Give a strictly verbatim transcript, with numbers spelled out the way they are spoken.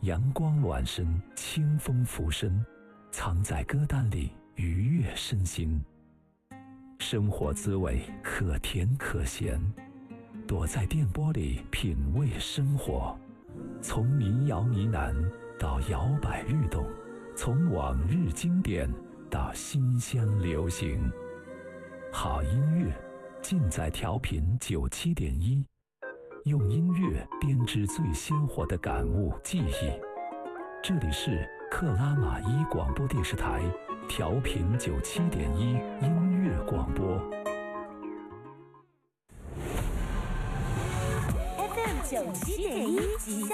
阳光暖身，清风拂身，藏在歌单里愉悦身心。生活滋味可甜可咸，躲在电波里品味生活。从民谣呢喃到摇摆律动，从往日经典到新鲜流行，好音乐尽在调频九七点一，用音乐编织最鲜活的感悟记忆。这里是克拉玛依广播电视台调频九七点一音乐广播 F M 九七点一。